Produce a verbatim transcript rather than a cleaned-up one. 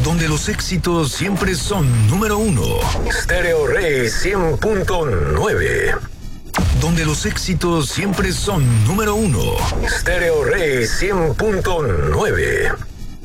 Donde los éxitos siempre son número uno. Stereo Rey cien punto nueve. Donde los éxitos siempre son número uno. Stereo Rey cien punto nueve.